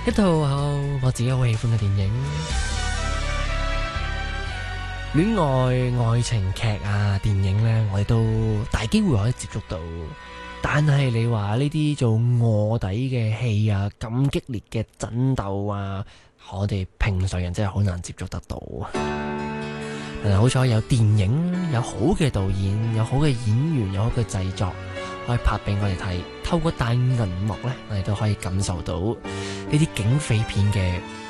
一套我自己好喜歡嘅電影，戀愛愛情劇啊，電影呢，我哋都大機會可以接觸到。但係你話呢啲做臥底嘅戲啊，咁激烈嘅爭鬥啊，我哋平常人真係好難接觸得到。但係好彩有電影，有好嘅導演，有好嘅演員，有好嘅製作，可以拍俾我哋睇。透過大銀幕呢，我哋都可以感受到呢啲警匪片嘅